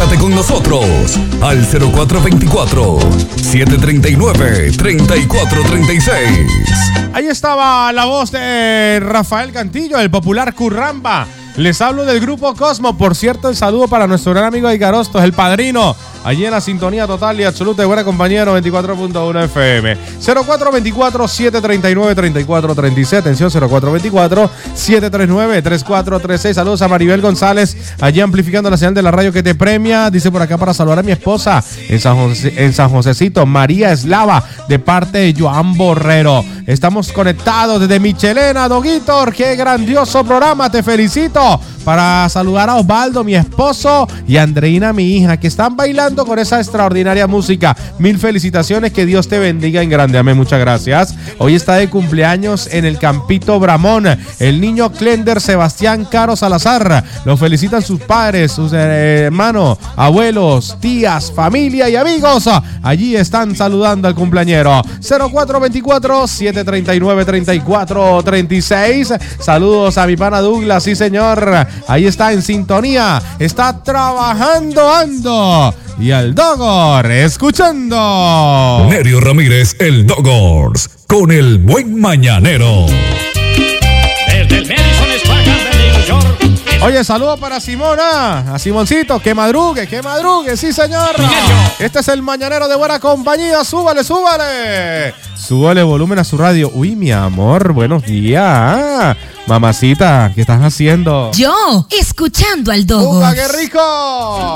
Comunícate con nosotros al 0424-739-3436. Ahí estaba la voz de Rafael Cantillo, el popular Curramba. Les hablo del grupo Cosmo. Por cierto, el saludo para nuestro gran amigo Edgar Hostos, el padrino, allí en la sintonía total y absoluta de buena compañía 94.1 FM. 0424-739-3436. Atención, 0424-739-3436. Saludos a Maribel González, allí amplificando la señal de la radio que te premia. Dice por acá para saludar a mi esposa en San Josecito, María Eslava, de parte de Joan Borrero. Estamos conectados desde Michelena, Doguito. Qué grandioso programa, te felicito. Para saludar a Osvaldo, mi esposo, y a Andreina, mi hija, que están bailando con esa extraordinaria música. Mil felicitaciones, que Dios te bendiga en grande. Amén, muchas gracias. Hoy está de cumpleaños en el Campito Bramón el niño Clender Sebastián Caro Salazar. Lo felicitan sus padres, sus hermanos, abuelos, tías, familia y amigos. Allí están saludando al cumpleañero. 0424-739-3436. Saludos a mi pana Douglas, sí señor. Ahí está en sintonía, está trabajando, ando. Y al Dogor, escuchando. Nerio Ramírez, el Dogors, con el buen mañanero. Desde el Madison Square Garden de New York. Oye, saludo para Simona, a Simoncito, que madrugue, sí señor. Este es el mañanero de buena compañía, súbale. Súbale volumen a su radio. Uy, mi amor, buenos días. Mamacita, ¿qué estás haciendo? Yo, escuchando al Dogos. ¡Qué rico!